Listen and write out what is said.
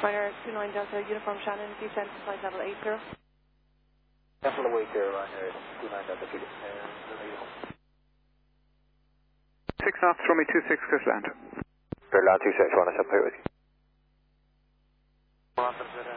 Ryanair 29 Delta Uniform Shannon, descent to flight level 80. Cancel away here, Ryanair 29 Delta Kilo. 6 knots, runway 26, clear to land. Clear land 26, 1, I shall play with you.